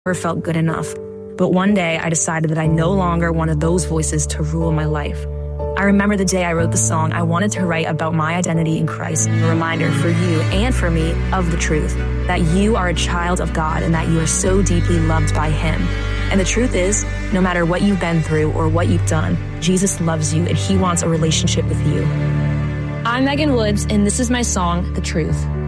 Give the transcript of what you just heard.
never felt good enough. But one day I decided that I no longer wanted those voices to rule my life. I remember the day I wrote the song I wanted to write about my identity in Christ, a reminder for you and for me of the truth, that you are a child of God and that you are so deeply loved by Him. And the truth is, no matter what you've been through or what you've done, Jesus loves you and He wants a relationship with you. I'm Megan Woods, and this is my song, The Truth.